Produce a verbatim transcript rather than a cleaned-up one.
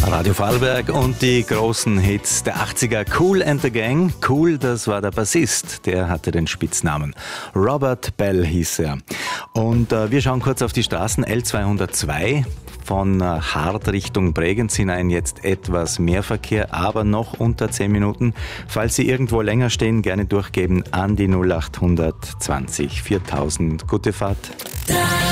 Radio Vorarlberg und die großen Hits der achtziger. Kool and the Gang. Kool, das war der Bassist, der hatte den Spitznamen. Robert Bell hieß er. Und äh, wir schauen kurz auf die Straßen. L zweihundertzwei von äh, Hart Richtung Bregenz hinein jetzt etwas mehr Verkehr, aber noch unter zehn Minuten. Falls Sie irgendwo länger stehen, gerne durchgeben an die null acht zwanzig viertausend. Gute Fahrt.